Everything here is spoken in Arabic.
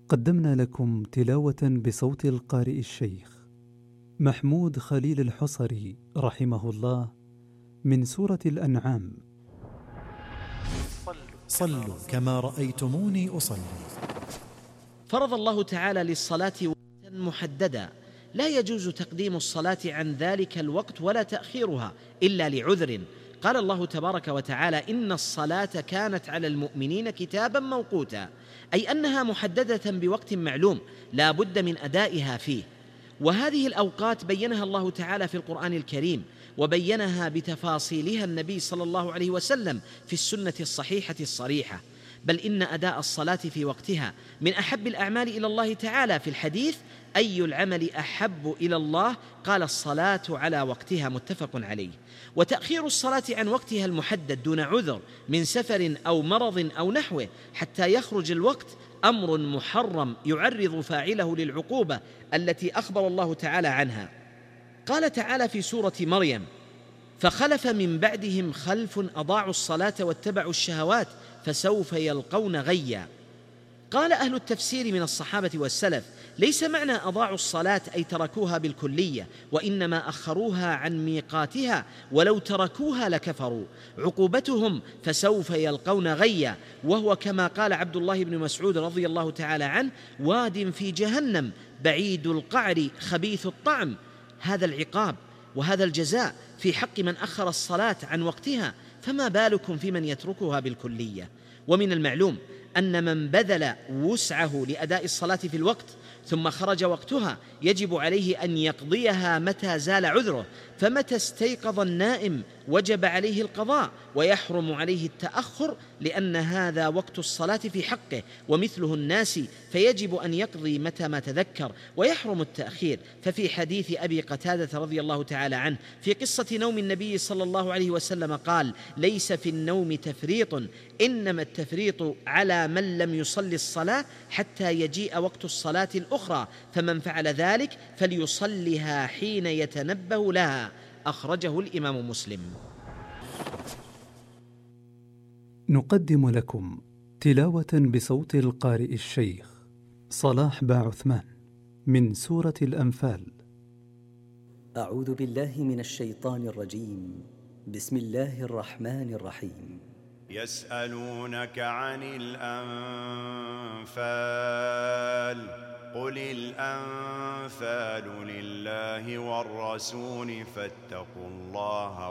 قدمنا لكم تلاوة بصوت القارئ الشيخ محمود خليل الحصري رحمه الله من سورة الأنعام. صلوا كما رأيتموني أصلي. فرض الله تعالى للصلاة وقتا محددا، لا يجوز تقديم الصلاة عن ذلك الوقت ولا تأخيرها إلا لعذر. قال الله تبارك وتعالى: إن الصلاة كانت على المؤمنين كتابا موقوتا، أي أنها محددة بوقت معلوم لا بد من أدائها فيه. وهذه الأوقات بينها الله تعالى في القرآن الكريم، وبينها بتفاصيلها النبي صلى الله عليه وسلم في السنة الصحيحة الصريحة. بل إن أداء الصلاة في وقتها من أحب الأعمال إلى الله تعالى. في الحديث: أي العمل أحب إلى الله؟ قال: الصلاة على وقتها، متفق عليه. وتأخير الصلاة عن وقتها المحدد دون عذر من سفر أو مرض أو نحوه حتى يخرج الوقت أمر محرم يعرض فاعله للعقوبة التي أخبر الله تعالى عنها. قال تعالى في سورة مريم: فخلف من بعدهم خلف أضاعوا الصلاة واتبعوا الشهوات فسوف يلقون غيا. قال أهل التفسير من الصحابة والسلف: ليس معنى أضاعوا الصلاة أي تركوها بالكلية، وإنما أخروها عن ميقاتها، ولو تركوها لكفروا. عقوبتهم فسوف يلقون غيا، وهو كما قال عبد الله بن مسعود رضي الله تعالى عنه: واد في جهنم بعيد القعر خبيث الطعم. هذا العقاب وهذا الجزاء في حق من أخر الصلاة عن وقتها، فما بالكم في من يتركها بالكلية؟ ومن المعلوم أن من بذل وسعه لأداء الصلاة في الوقت ثم خرج وقتها يجب عليه أن يقضيها متى زال عذره، فمتى استيقظ النائم وجب عليه القضاء، ويحرم عليه التأخر، لأن هذا وقت الصلاة في حقه ومثله الناس، فيجب أن يقضي متى ما تذكر، ويحرم التأخير. ففي حديث أبي قتادة رضي الله تعالى عنه في قصة نوم النبي صلى الله عليه وسلم قال: ليس في النوم تفريط، إنما التفريط على من لم يصلي الصلاة حتى يجيء وقت الصلاة الأخرى، فمن فعل ذلك فليصلها حين يتنبه لها. أخرجه الإمام مسلم. نقدم لكم تلاوة بصوت القارئ الشيخ صلاح باعثمان من سورة الأنفال. أعوذ بالله من الشيطان الرجيم. بسم الله الرحمن الرحيم. يسألونك عن الأنفال قل الأنفال لله والرسول فاتقوا الله